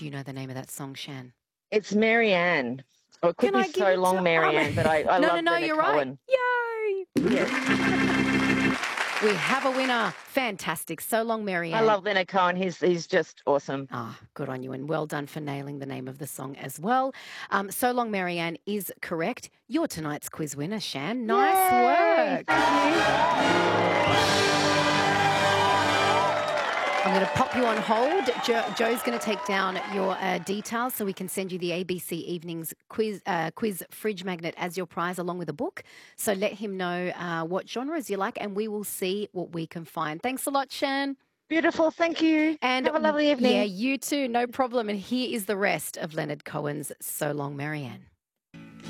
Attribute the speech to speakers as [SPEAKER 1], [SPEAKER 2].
[SPEAKER 1] Do you know the name of that song, Shan?
[SPEAKER 2] It's Marianne. Or it could
[SPEAKER 1] Can
[SPEAKER 2] be
[SPEAKER 1] I give
[SPEAKER 2] So
[SPEAKER 1] it to
[SPEAKER 2] Long Marianne, but I
[SPEAKER 1] No, no,
[SPEAKER 2] love
[SPEAKER 1] no,
[SPEAKER 2] Leonard
[SPEAKER 1] you're right.
[SPEAKER 2] Cohen.
[SPEAKER 1] Yay!
[SPEAKER 2] Yes.
[SPEAKER 1] We have a winner. Fantastic. So Long,
[SPEAKER 2] I
[SPEAKER 1] Marianne.
[SPEAKER 2] love Leonard Cohen. He's just awesome.
[SPEAKER 1] Ah, good on you, and well done for nailing the name of the song as well. So Long, Marianne is correct. You're tonight's quiz winner, Shan. Nice
[SPEAKER 2] Yay!
[SPEAKER 1] work.
[SPEAKER 2] Thank
[SPEAKER 1] I'm going to pop you on hold. Joe's going to take down your details so we can send you the ABC Evenings quiz fridge magnet as your prize along with a book. So let him know what genres you like and we will see what we can find. Thanks a lot, Shan.
[SPEAKER 2] Beautiful. Thank you.
[SPEAKER 1] And
[SPEAKER 2] Have a lovely
[SPEAKER 1] yeah,
[SPEAKER 2] evening.
[SPEAKER 1] you too. No problem. And here is the rest of Leonard Cohen's So Long, Marianne.